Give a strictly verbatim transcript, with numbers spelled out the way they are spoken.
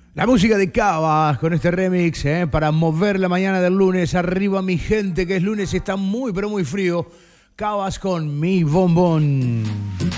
La música de Cabas con este remix, ¿eh? Para mover la mañana del lunes. Arriba mi gente, que es lunes y está muy, pero muy frío. Cabas con Mi Bombón.